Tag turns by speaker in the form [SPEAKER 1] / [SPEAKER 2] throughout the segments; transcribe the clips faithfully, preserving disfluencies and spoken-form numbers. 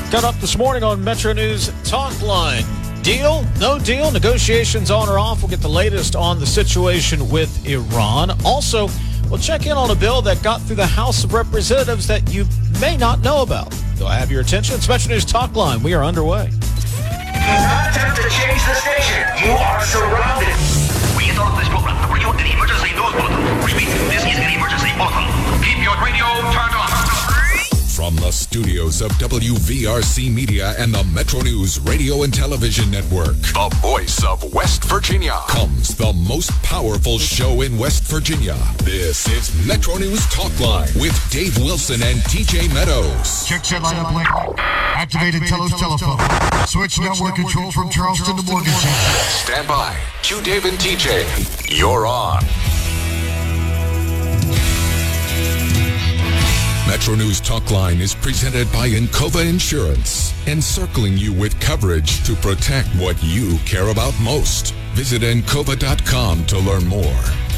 [SPEAKER 1] Cut up this morning on Metro News Talk Line. Deal? No deal? Negotiations on or off? We'll get the latest on the situation with Iran. Also, we'll check in on a bill that got through the House of Representatives that you may not know about. Do I have your attention? It's Metro News Talk Line. We are underway.
[SPEAKER 2] Do not attempt to change the station. You are surrounded.
[SPEAKER 3] We interrupt this program to bring you an emergency news bulletin. Repeat, this is an emergency bulletin. Keep your radio turned on.
[SPEAKER 4] From the studios of W V R C Media and the Metro News Radio and Television Network, the voice of West Virginia, comes the most powerful show in West Virginia. This is Metro News Talk Line with Dave Wilson and T J Meadows.
[SPEAKER 5] Check set lineup link. Activated Telos telephone. Switch network control from Charleston to Morgantown.
[SPEAKER 4] Stand by. Q Dave and T J. You're on. Metro News Talk Line is presented by Encova Insurance, encircling you with coverage to protect what you care about most. Visit encova dot com to learn more.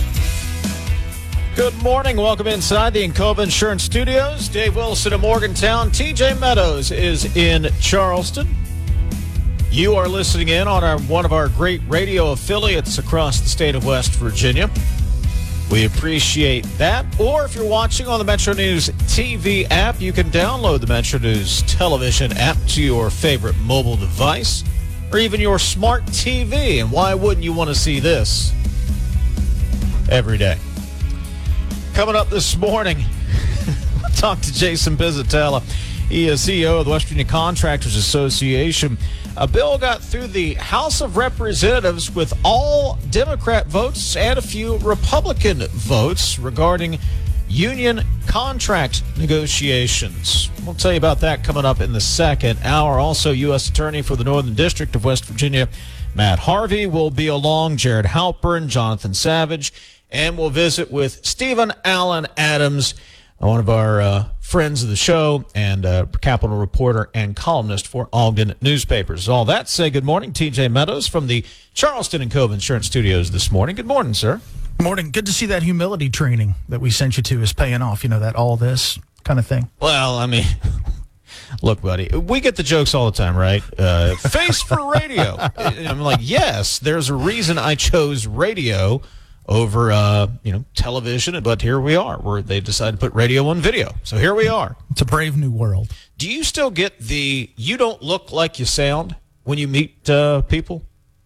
[SPEAKER 1] Good morning. Welcome inside the Encova Insurance Studios. Dave Wilson in Morgantown. T J Meadows is in Charleston. You are listening in on our one of our great radio affiliates across the state of West Virginia. We appreciate that. Or if you're watching on the Metro News T V app, you can download the Metro News television app to your favorite mobile device or even your smart T V. And why wouldn't you want to see this every day? Coming up this morning, we'll talk to Jason Pizzatella. He is C E O of the West Virginia Contractors Association. A bill got through the House of Representatives with all Democrat votes and a few Republican votes regarding union contract negotiations. We'll tell you about that coming up in the second hour. Also, U S Attorney for the Northern District of West Virginia, Matt Harvey, will be along. Jared Halpern, Jonathan Savage, and we'll visit with Stephen Allen Adams, one of our uh, friends of the show and uh, Capitol reporter and columnist for Ogden newspapers. All that, say good morning, T J Meadows from the Charleston and Cove Insurance Studios this morning. Good morning, sir.
[SPEAKER 6] Morning. Good to see that humility training that we sent you to is paying off, you know, that all this kind of thing.
[SPEAKER 1] Well, I mean, look, buddy, we get the jokes all the time, right? Uh, face for radio. I'm like, yes, there's a reason I chose radio over, uh, you know, television, but here we are, where they decided to put radio on video. So here we are.
[SPEAKER 6] It's a brave new world.
[SPEAKER 1] Do you still get the you don't look like you sound when you meet uh, people?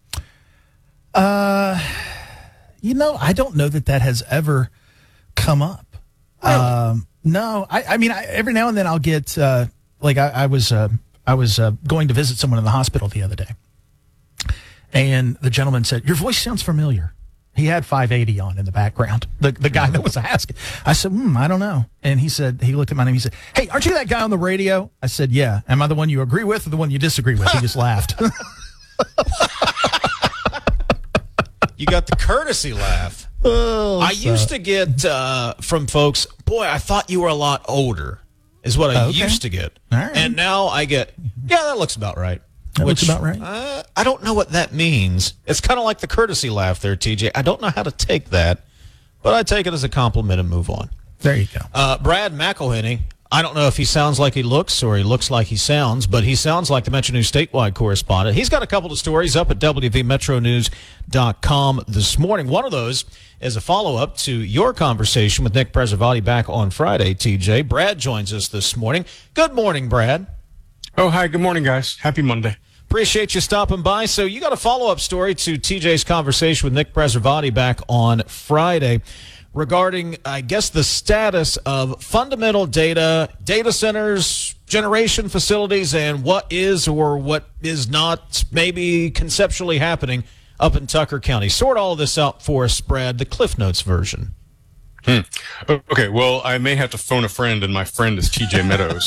[SPEAKER 6] Uh, you know, I don't know that that has ever come up.
[SPEAKER 1] Really?
[SPEAKER 6] Um, no, I, I mean, I, every now and then I'll get, uh, like I, I was, uh, I was uh, going to visit someone in the hospital the other day, and the gentleman said, "Your voice sounds familiar." He had five eighty on in the background, the the guy that was asking. I said, hmm, I don't know. And he said, he looked at my name. He said, "Hey, aren't you that guy on the radio?" I said, "Yeah." "Am I the one you agree with or the one you disagree with?" He just laughed.
[SPEAKER 1] You got the courtesy laugh.
[SPEAKER 6] Oh,
[SPEAKER 1] I
[SPEAKER 6] so.
[SPEAKER 1] used to get uh, from folks, boy, I thought you were a lot older, is what I
[SPEAKER 6] Okay.
[SPEAKER 1] used to get.
[SPEAKER 6] All right.
[SPEAKER 1] And now I get, yeah, that looks about right.
[SPEAKER 6] That
[SPEAKER 1] Which,
[SPEAKER 6] looks about right.
[SPEAKER 1] Uh, I don't know what that means. It's kind of like the courtesy laugh there, T J. I don't know how to take that, but I take it as a compliment and move on.
[SPEAKER 6] There you go.
[SPEAKER 1] Uh, Brad McElhenney, I don't know if he sounds like he looks or he looks like he sounds, but he sounds like the Metro News statewide correspondent. He's got a couple of stories up at W V metro news dot com this morning. One of those is a follow-up to your conversation with Nick Preservati back on Friday, T J. Brad joins us this morning. Good morning, Brad.
[SPEAKER 7] Oh, hi. Good morning, guys. Happy Monday.
[SPEAKER 1] Appreciate you stopping by. So you got a follow-up story to T J's conversation with Nick Preservati back on Friday regarding, I guess, the status of fundamental data, data centers, generation facilities, and what is or what is not maybe conceptually happening up in Tucker County. Sort all of this out for us, Brad, the Cliff Notes version.
[SPEAKER 7] Hmm. Okay, well, I may have to phone a friend, and my friend is T J Meadows.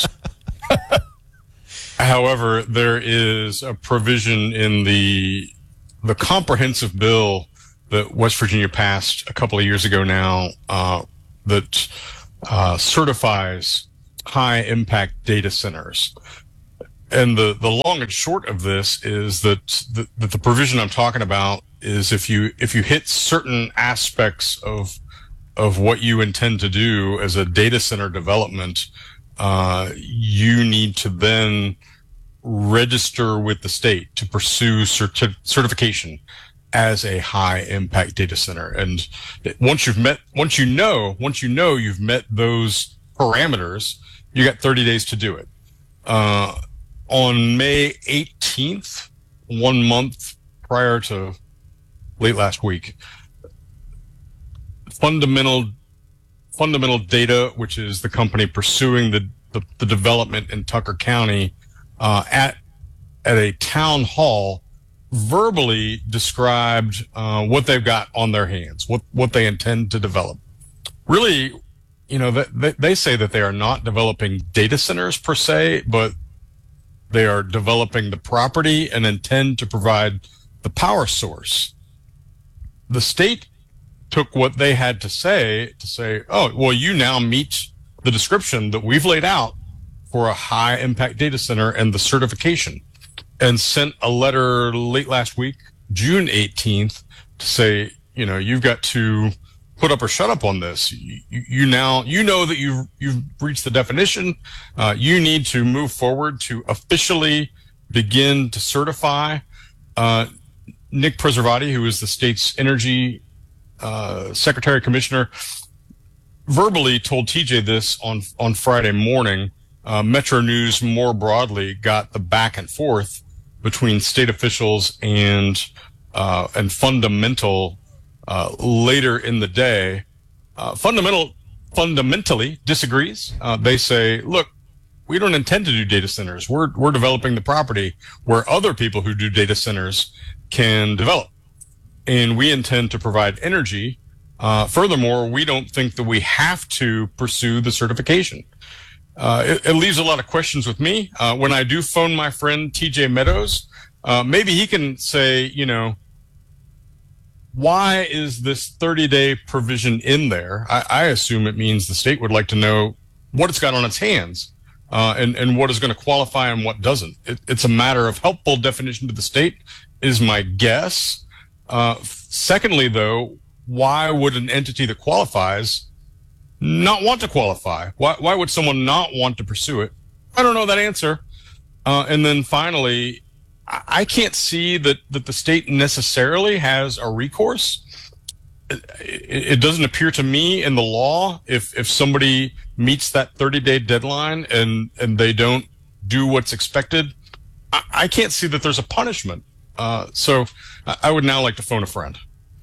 [SPEAKER 7] However, there is a provision in the the comprehensive bill that West Virginia passed a couple of years ago now uh, that uh, certifies high-impact data centers. And the, the long and short of this is that the, that the provision I'm talking about is if you if you hit certain aspects of of what you intend to do as a data center development, uh, you need to then register with the state to pursue certi- certification as a high impact data center. And once you've met, once you know, once you know you've met those parameters, you got thirty days to do it. Uh, on May eighteenth, one month prior to late last week, fundamental, fundamental data, which is the company pursuing the, the, the development in Tucker County, uh, at, at a town hall, verbally described uh, what they've got on their hands, what what they intend to develop. Really, you know, they, they say that they are not developing data centers per se, but they are developing the property and intend to provide the power source. The state took what they had to say to say, oh, well, you now meet the description that we've laid out for a high impact data center and the certification, and sent a letter late last week, June eighteenth, to say, you know, you've got to put up or shut up on this. You, you now, you know that you've, you've reached the definition. Uh, you need to move forward to officially begin to certify. Uh, Nick Preservati, who is the state's energy uh, secretary commissioner, verbally told T J this on, on Friday morning. Uh, Metro News more broadly got the back and forth between state officials and uh, and fundamental uh, later in the day. Uh, fundamental fundamentally disagrees. Uh, they say, look, we don't intend to do data centers. We're we're developing the property where other people who do data centers can develop, and we intend to provide energy. Uh, furthermore, we don't think that we have to pursue the certification. Uh, it, it leaves a lot of questions with me. Uh, when I do phone my friend T J Meadows, uh, maybe he can say, you know, why is this thirty day provision in there? I, I assume it means the state would like to know what it's got on its hands, uh, and, and what is going to qualify and what doesn't. It, it's a matter of helpful definition to the state, is my guess. Uh, secondly, though, why would an entity that qualifies not want to qualify? Why, why would someone not want to pursue it? I don't know that answer. Uh, and then finally, I, I can't see that, that the state necessarily has a recourse. It, it, it doesn't appear to me in the law, if, if somebody meets that thirty day deadline and, and they don't do what's expected, I, I can't see that there's a punishment. Uh, so I would now like to phone a friend.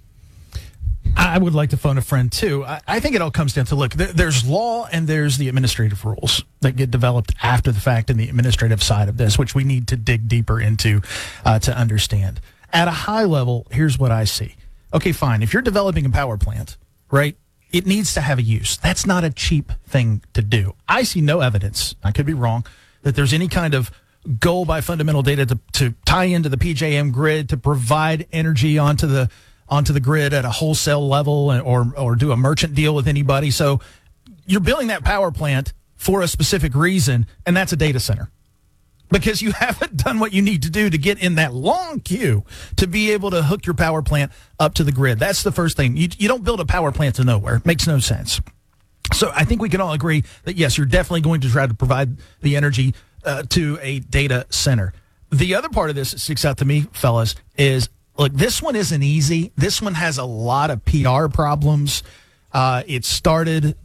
[SPEAKER 6] I would like to phone a friend, too. I, I think it all comes down to, look, there, there's law and there's the administrative rules that get developed after the fact in the administrative side of this, which we need to dig deeper into uh, to understand. At a high level, here's what I see. Okay, fine. If you're developing a power plant, right, it needs to have a use. That's not a cheap thing to do. I see no evidence, I could be wrong, that there's any kind of goal by fundamental data to, to tie into the P J M grid, to provide energy onto the onto the grid at a wholesale level, or or do a merchant deal with anybody. So you're building that power plant for a specific reason, and that's a data center, because you haven't done what you need to do to get in that long queue to be able to hook your power plant up to the grid. That's the first thing. You, you don't build a power plant to nowhere. It makes no sense. So I think we can all agree that, yes, you're definitely going to try to provide the energy uh, to a data center. The other part of this that sticks out to me, fellas, is, look, this one isn't easy. This one has a lot of P R problems. Uh, it started,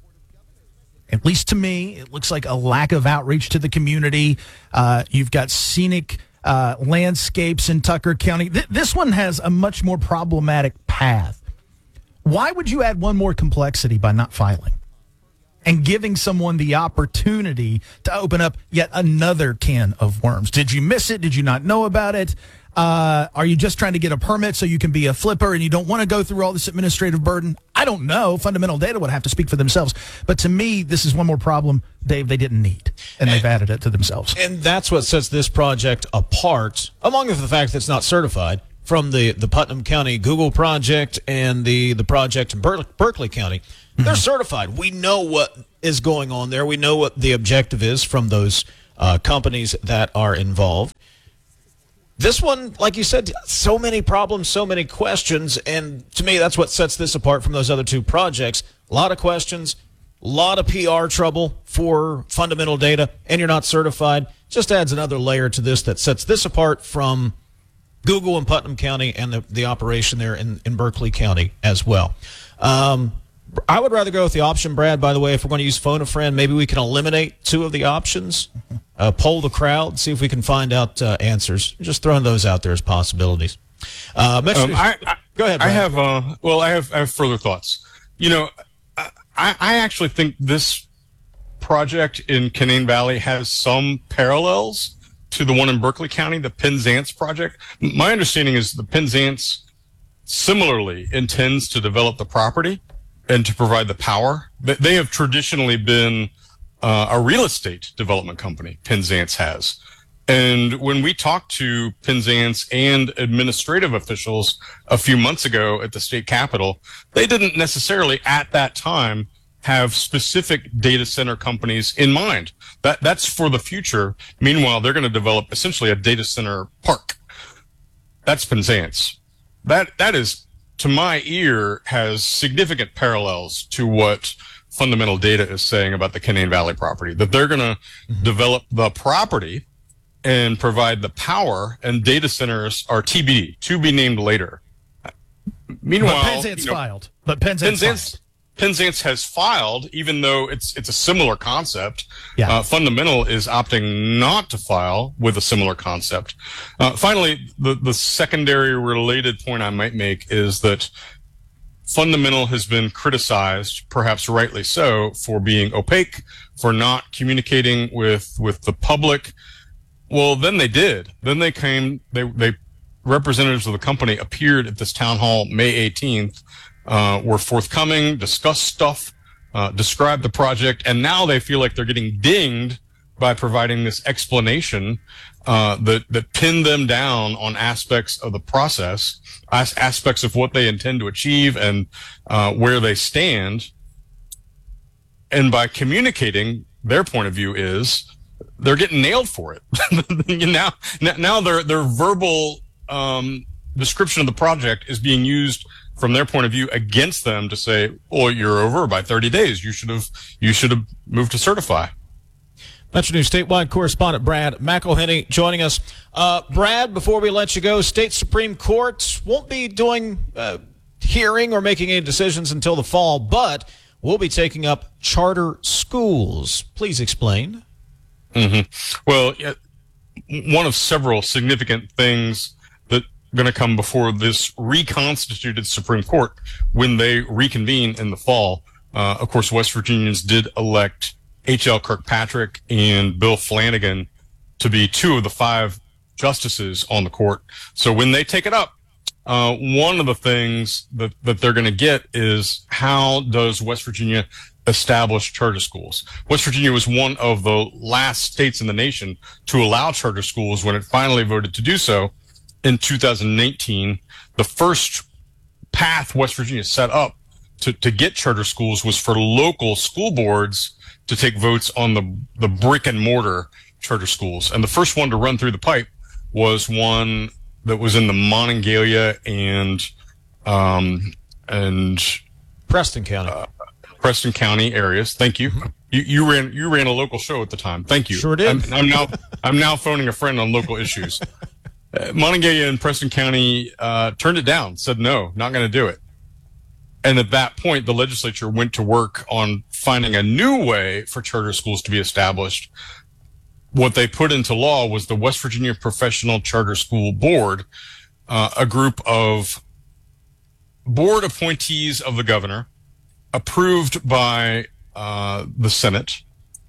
[SPEAKER 6] at least to me, it looks like a lack of outreach to the community. Uh, you've got scenic uh, landscapes in Tucker County. Th- this one has a much more problematic path. Why would you add one more complexity by not filing and giving someone the opportunity to open up yet another can of worms? Did you miss it? Did you not know about it? Uh, are you just trying to get a permit so you can be a flipper and you don't want to go through all this administrative burden? I don't know. Fundamental data would have to speak for themselves. But to me, this is one more problem, Dave, they didn't need, and they've added it to themselves.
[SPEAKER 1] And that's what sets this project apart, among the fact that it's not certified, from the, the Putnam County Google project and the, the project in Ber- Berkeley County. Mm-hmm. They're certified. We know what is going on there. We know what the objective is from those uh, companies that are involved. This one, like you said, so many problems, so many questions, and to me, that's what sets this apart from those other two projects. A lot of questions, a lot of P R trouble for fundamental data, and you're not certified. just adds another layer to this that sets this apart from Google in Putnam County and the, the operation there in, in Berkeley County as well. Um, I would rather go with the option, Brad, by the way. If we're going to use Phone a Friend, maybe we can eliminate two of the options, uh, poll the crowd, see if we can find out uh, answers. Just throwing those out there as possibilities. Uh,
[SPEAKER 7] um, I, I,
[SPEAKER 1] go ahead, Brad.
[SPEAKER 7] I have, uh, well, I have, I have further thoughts. You know, I, I actually think this project in Canaan Valley has some parallels to the one in Berkeley County, the Penzance project. My understanding is the Penzance similarly intends to develop the property and to provide the power. They have traditionally been uh, a real estate development company, Penzance has. And when we talked to Penzance and administrative officials a few months ago at the state capitol, they didn't necessarily at that time have specific data center companies in mind. That that's for the future. Meanwhile, they're going to develop essentially a data center park. That's Penzance. That that is, to my ear, has significant parallels to what Fundamental Data is saying about the Canaan Valley property. That they're going to mm-hmm. develop the property and provide the power, and data centers are T B D, to be named later. Meanwhile,
[SPEAKER 6] but Penzance you know, filed. But Penzance,
[SPEAKER 7] Penzance
[SPEAKER 6] filed.
[SPEAKER 7] Penzance has filed, even though it's it's a similar concept.
[SPEAKER 6] Yeah.
[SPEAKER 7] Uh, Fundamental is opting not to file with a similar concept. Uh, finally, the, the secondary related point I might make is that Fundamental has been criticized, perhaps rightly so, for being opaque, for not communicating with, with the public. Well, then they did. Then they came, they, they representatives of the company appeared at this town hall May eighteenth, uh, were forthcoming, discussed stuff, uh, described the project, and now they feel like they're getting dinged by providing this explanation, uh, that, that pinned them down on aspects of the process, as, aspects of what they intend to achieve and, uh, where they stand. And by communicating, their point of view is, they're getting nailed for it. now, now their their verbal um, description of the project is being used from their point of view against them to say, "Oh, you're over by thirty days. You should have you should have moved to certify."
[SPEAKER 1] Metro News statewide correspondent Brad McElhenney joining us. Uh, Brad, before we let you go, State Supreme Court won't be doing uh, hearing or making any decisions until the fall, but we'll be taking up charter schools. Please explain.
[SPEAKER 7] Mm-hmm. Well, one of several significant things that are going to come before this reconstituted Supreme Court when they reconvene in the fall. Uh, of course, West Virginians did elect H L Kirkpatrick and Bill Flanagan to be two of the five justices on the court. So when they take it up, uh, one of the things that, that they're going to get is how does West Virginia establish charter schools. West Virginia was one of the last states in the nation to allow charter schools when it finally voted to do so in two thousand nineteen. The first path West Virginia set up to, to get charter schools was for local school boards to take votes on the, the brick and mortar charter schools. And the first one to run through the pipe was one that was in the Monongalia and, um, and
[SPEAKER 1] Preston County. Uh,
[SPEAKER 7] Preston County areas. Thank you. You you ran you ran a local show at the time. Thank you.
[SPEAKER 1] Sure did.
[SPEAKER 7] I'm, I'm now I'm now phoning a friend on local issues. Uh, Monongalia and Preston County uh, turned it down. Said no, not going to do it. And at that point, the legislature went to work on finding a new way for charter schools to be established. What they put into law was the West Virginia Professional Charter School Board, uh, a group of board appointees of the governor, approved by uh, the Senate.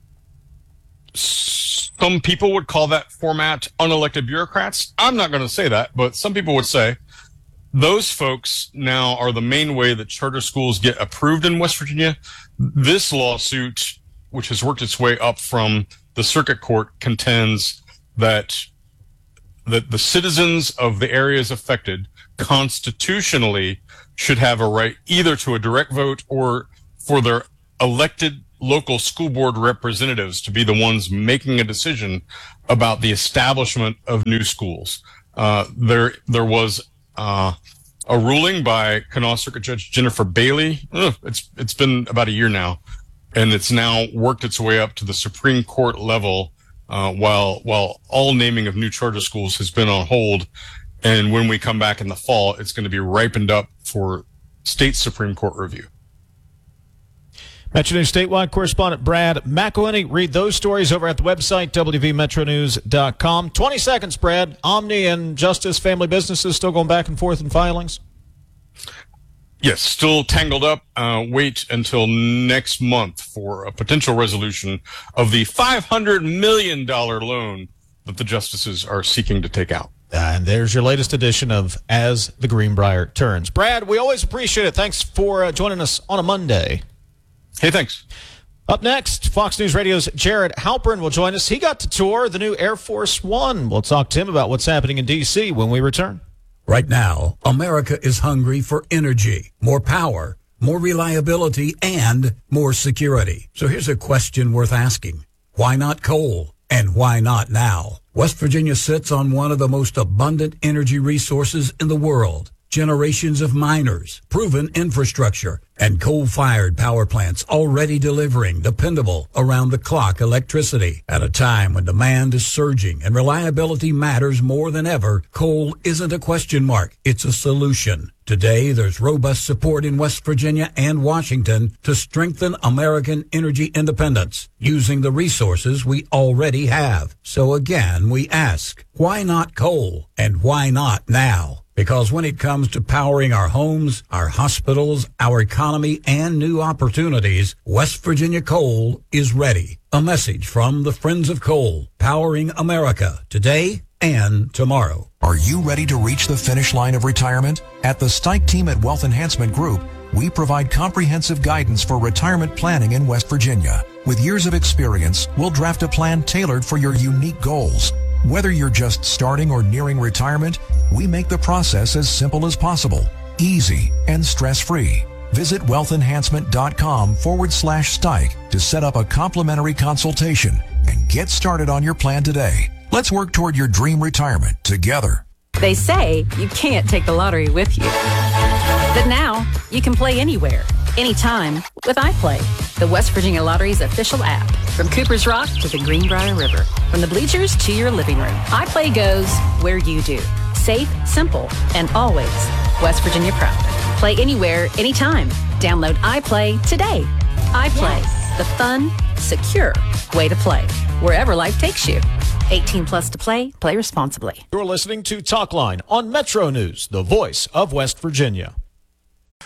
[SPEAKER 7] Some people would call that format unelected bureaucrats. I'm not going to say that, but some people would say those folks now are the main way that charter schools get approved in West Virginia. This lawsuit, which has worked its way up from the circuit court, contends that that the citizens of the areas affected constitutionally should have a right either to a direct vote or for their elected local school board representatives to be the ones making a decision about the establishment of new schools. Uh, there, there was uh, a ruling by Kanawha Circuit Judge Jennifer Bailey. Ugh, it's it's been about a year now, and it's now worked its way up to the Supreme Court level uh, while while all naming of new charter schools has been on hold. And when we come back in the fall, it's going to be ripened up for state Supreme Court review.
[SPEAKER 1] Metro News statewide correspondent Brad McElhinney. Read those stories over at the website, w v metro news dot com. twenty seconds, Brad. Omni and Justice Family Businesses still going back and forth in filings?
[SPEAKER 7] Yes, still tangled up. Uh, wait until next month for a potential resolution of the five hundred million dollars loan that the justices are seeking to take out.
[SPEAKER 1] And there's your latest edition of As the Greenbrier Turns. Brad, we always appreciate it. Thanks for uh, joining us on a Monday.
[SPEAKER 7] Hey, thanks.
[SPEAKER 1] Up next, Fox News Radio's Jared Halpern will join us. He got to tour the new Air Force One. We'll talk to him about what's happening in D C when we return.
[SPEAKER 8] Right now, America is hungry for energy, more power, more reliability, and more security. So here's a question worth asking. Why not coal? And why not now? West Virginia sits on one of the most abundant energy resources in the world. Generations of miners, proven infrastructure, and coal-fired power plants already delivering dependable, around-the-clock electricity. At a time when demand is surging and reliability matters more than ever, coal isn't a question mark, it's a solution. Today, there's robust support in West Virginia and Washington to strengthen American energy independence using the resources we already have. So again, we ask, why not coal? And why not now? Because when it comes to powering our homes, our hospitals, our economy, and new opportunities, West Virginia Coal is ready. A message from the Friends of Coal, powering America today and tomorrow.
[SPEAKER 9] Are you ready to reach the finish line of retirement? At the Stike team at Wealth Enhancement Group, we provide comprehensive guidance for retirement planning in West Virginia. With years of experience, we'll draft a plan tailored for your unique goals. Whether you're just starting or nearing retirement, we make the process as simple as possible, easy, and stress-free. Visit wealthenhancement.com forward slash Stike to set up a complimentary consultation and get started on your plan today. Let's work toward your dream retirement together.
[SPEAKER 10] They say you can't take the lottery with you. But now, you can play anywhere, anytime with iPlay, the West Virginia Lottery's official app. From Cooper's Rock to the Greenbrier River, from the bleachers to your living room, iPlay goes where you do. Safe, simple, and always West Virginia proud. Play anywhere, anytime. Download iPlay today. iPlay, yes. The fun, secure way to play, wherever life takes you. eighteen plus to play. Play responsibly.
[SPEAKER 1] You're listening to Talkline on Metro News, the voice of West Virginia.